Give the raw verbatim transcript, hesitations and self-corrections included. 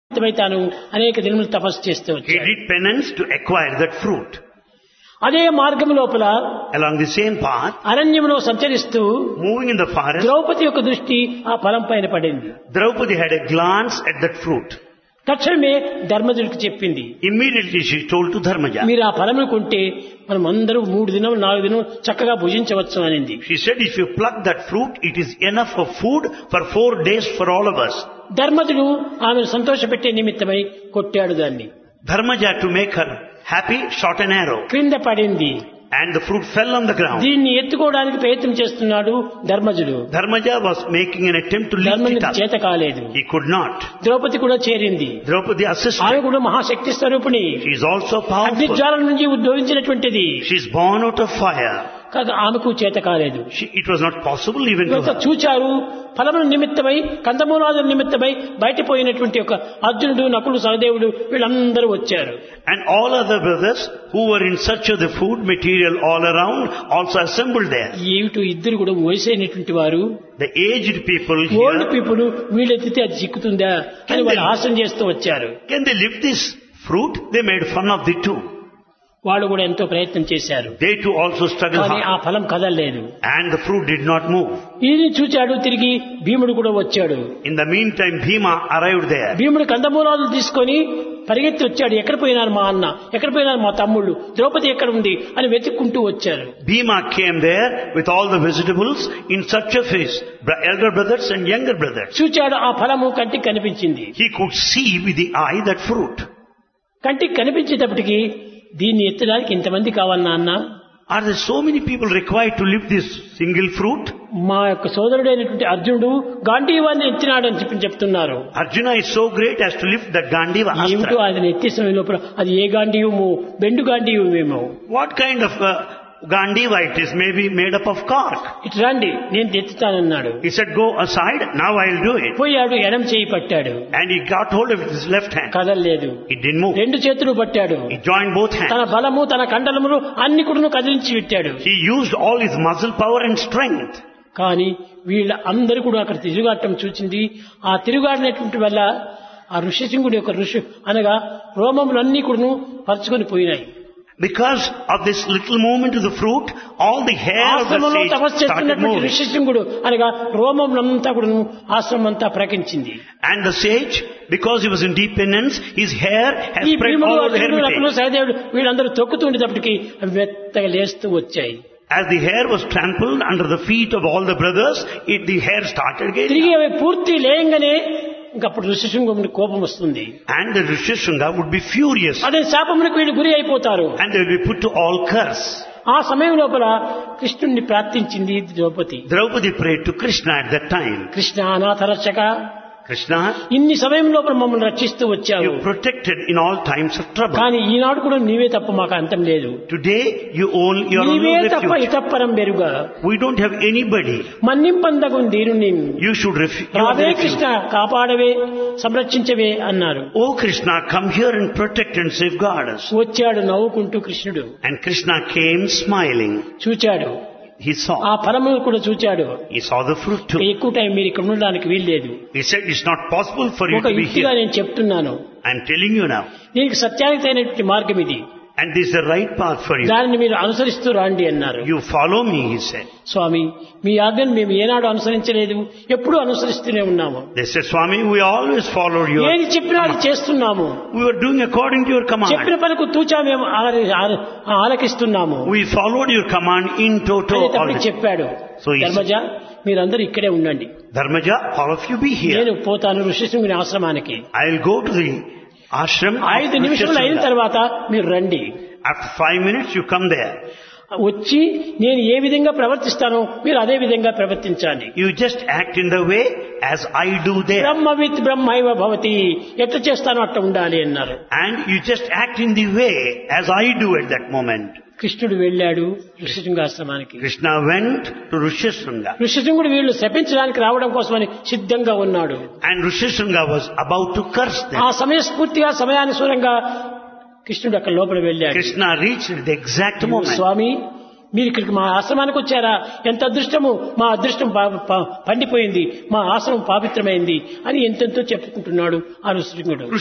తాను అనేక దినములు తపస్సు చేస్తూ He వచ్చాడు. did penance to acquire that fruit. అదే మార్గం లోపల Along the same path, అరణ్యంలో సంచరిస్తూ moving in the forest, Draupadi యొక్క దృష్టి ఆ ఫలం పైన పడింది. Draupadi had a glance at that fruit. తక్షణమే ధర్మజుడికి చెప్పింది, Immediately she told to Dharmaja. మీరు ఆ ఫలమును కొంటే మనం అందరూ మూడు దినం నాలుగు దినం చక్కగా భుజించవచ్చు అనింది. She said, if you pluck that fruit, it is enough of food for four days for all of us. ధర్మజుడు ఆమెను సంతోషపెట్టే నిమిత్తమై కొట్టాడు దాన్ని. Dharmaja, to make her happy, shot an arrow. క్రింద పడింది. And the fruit fell on the ground. దీన్ని ఎత్తుకోవడానికి ప్రయత్నం చేస్తున్నాడు ధర్మజుడు. Dharmaja was making an attempt to lift it ధర్మజుడికి up. చేత కాలేదు. He could not. ద్రౌపది కూడా చేరింది. Draupadi ఆమె assisted. కూడా మహాశక్తి స్వరూపిణి. She is also powerful. అగ్నిజ్వాల నుంచి ఉద్భవించినటువంటిది. She is born out of fire. కాగా ఆమెకు చేత కాలేదు. She, it was not possible even to ఇవంతా her. చూచారు. ఫలముల నిమిత్తమై కందమూలాదుల నిమిత్తమై బయటపోయినటువంటి ఒక అర్జునుడు, నకులు, సహదేవుడు వీళ్ళందరూ వచ్చారు. And all other brothers who were in search of the food material all around also assembled there. ఏమిటో ఇద్దరు కూడా వయసైనటువంటి వారు, The aged people old here, people వీళ్ళెత్తితే అది చిక్కుతుందా అని వాళ్ళు ఆశం చేస్తూ వచ్చారు. can they lift this fruit? They made fun of the two. వాళ్ళు కూడా ఎంతో ప్రయత్నం చేశారు. They too also struggled కానీ ఆ hard. ఫలం కదలలేదు. And the fruit did not move. ఇది చూచాడు. తిరిగి భీముడు కూడా వచ్చాడు. In the meantime, Bhima arrived there. భీముడు కందమూలాలు తీసుకొని పరిగెత్తి వచ్చాడు. ఎక్కడ పోయినారు మా అన్న, ఎక్కడ పోయినారు మా తమ్ముళ్ళు, ద్రౌపది ఎక్కడ ఉంది అని వెతుక్కుంటూ వచ్చారు. Bhima came there with all the vegetables in search of his br- elder brothers and younger brothers. చూచాడు. ఆ ఫలము కంటికి కనిపించింది. He could see with the eye that fruit. కంటికి కనిపించేటప్పటికి దీన్ని ఎత్తడానికి ఇంతమంది కావాలన్నా అన్న, Are there so many people required to lift this single fruit? మా యొక్క సోదరుడైనటువంటి అర్జునుడు గాంధీవాన్ని ఎత్తినాడని చెప్పి చెప్తున్నారు. Arjuna is so great as to lift the Gandiva ఏమిటో astra. ఆయన ఎత్తే సమయం లోపల అది ఏ గాంధీవమో బెండు గాంధీవమేమో. What kind of uh, Gandiva it is? Maybe made up of cork. ఇటు రండి నేను ఎత్తుతానన్నాడు. He said, go aside, now I'll do it. పోయాడు. ఎడం చేయి పట్టాడు. And he got hold of his left hand. కదలలేదు. It didn't move. రెండు చేతులు పట్టాడు. He joined both తన hands. బలము తన కండలములు అన్ని కూడా కదిలించి పెట్టాడు. He used all his muscle power and strength. కానీ వీళ్ళ అందరూ కూడా అక్కడ తిరుగాటం చూచింది. ఆ తిరుగాడినటువంటి వల్ల ఆ ఋషిసింగుడి యొక్క ఋషి అనగా రోమములన్నీ కూడా పరుచుకొని పోయినాయి. Because of this little movement of the fruit, all the hair of the ఆశ్రమంలో sage తపస్సు started చేస్తున్నటువంటి moving. ఋషిసింగుడు అనగా రోమములంతా కూడా ఆశ్రమం అంతా ప్రకటించింది. And the sage, because he was in deep penance, his hair has ఈ spread భీముడు, all over the అర్జునుడు, నకులు, hermitage. సహదేవుడు వీళ్ళందరూ తొక్కుతుండేటప్పటికి అవి మెత్తగా లేస్తూ వచ్చాయి. As the hair was trampled under the feet of all the brothers, it, the hair started getting తిరిగి అవి పూర్తి లేయంగానే ఇంకప్పుడు ఋషిశృంగుడికి కోపం వస్తుంది. and the Rishishunga would be furious అదే శాపములకు వీళ్ళు గురి అయిపోతారు. and they will be put to all curse. ఆ సమయం లోపల కృష్ణుణ్ణి ప్రార్థించింది Draupadi. Draupadi prayed to Krishna at that time. Krishna అనాథ రక్షక, Krishna, ఇన్ని సమయం లోపల మమ్మల్ని రక్షిస్తూ వచ్చావు. you protected in all times of trouble. కానీ ఈనాడు కూడా నీవే తప్ప మాకు అంతం లేదు. Today, you own your నీవే own తప్ప refuge. ఇతప్పరం బెరుగా We don't have anybody. మన్నింపందగు దీరుని You should refuge. You are the రావే refuge. కృష్ణ కాపాడవే సంరక్షించవే అన్నారు. Oh Krishna, come here and protect and safeguard us. వచ్చాడు నవ్వుకుంటూ కృష్ణుడు. And Krishna came smiling. చూచాడు. He ఆ saw. ఫలమును కూడా చూచాడు. He saw the fruit too. ఎక్కువ టైం మీరు ఇక్కడ ఉండడానికి వీల్లేదు. He said, it's not possible for you ఒక to be యుక్తిగా here. నేను చెప్తున్నాను. I'm telling you now. దీనికి సత్యానికి అయినటువంటి మార్గం ఇది. And this is the right path for you. దానిని మీరు అనుసరిస్తూ రాండి అన్నారు. You follow me, he said. స్వామి మీ ఆజ్ఞను మేము ఏనాడు అనుసరించలేదు, ఎప్పుడూ అనుసరిస్తూనే ఉన్నాము. They said, Swami, we always followed your ఏది చెప్పినా అది చేస్తున్నాము. We were doing according to your చెప్పిన command. పనికి తూచా మేము ఆల- ఆల- ఆలకిస్తున్నాము We followed your command in toto. అని all తప్పి the- చెప్పాడు. So he ధర్మజ మీరందరూ ఇక్కడే ఉండండి, Dharmaja, all of you be నేను here. పోతాను ఋషిశృంగుని ఆశ్రమానికి. I'll go to the ashram. of ఐదు నిమిషములు అయిన Rishishunga. తర్వాత మీరు రండి. After five minutes, you come there. వచ్చి నేను ఏ విధంగా ప్రవర్తిస్తానో మీరు అదే విధంగా ప్రవర్తించాలి. You just act in the way as I do there. బ్రహ్మవిత్ బ్రహ్మైవ భవతి, ఎట్లా చేస్తానో అట్లా ఉండాలి అన్నారు. And you just act in the way as I do at that moment. కృష్ణుడు వెళ్ళాడు ఋషిశృంగాశ్రమానికి. Krishna went to Rishishunga. ఋషిశృంగుడు వీళ్ళు శపించడానికి రావడం కోసమని సిద్ధంగా ఉన్నాడు. And Rishishunga was about to curse ఆ them. సమయస్ఫూర్తిగా సమయానుసారంగా కృష్ణుడు అక్కడ లోపల వెళ్ళాడు. Krishna reached at the exact moment. స్వామి మీరు ఇక్కడికి మా ఆశ్రమానికి వచ్చారా, ఎంత అదృష్టము, మా అదృష్టం పా- పా- పండిపోయింది, మా ఆశ్రమం పావిత్రమైంది అని ఎంతెంతో చెప్పుకుంటున్నాడు ఆ ఋషిశృంగుడు.